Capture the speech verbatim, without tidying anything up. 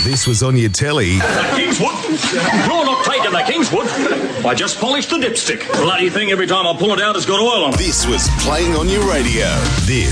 this was on your telly... The Kingswood? You're not taking the Kingswood. I just polished the dipstick. Bloody thing, every time I pull it out, has got oil on it. This was playing on your radio. This